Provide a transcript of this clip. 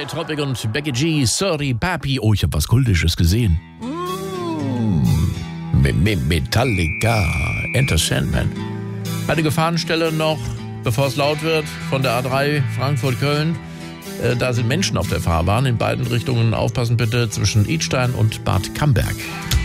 Tropic und Becky G, Sorry Papi. Oh, ich habe was Kultisches gesehen. Metallica, Enter Sandman. Eine Gefahrenstelle noch, bevor es laut wird, von der A3 Frankfurt-Köln. Da sind Menschen auf der Fahrbahn in beiden Richtungen. Aufpassen bitte, zwischen Idstein und Bad Camberg.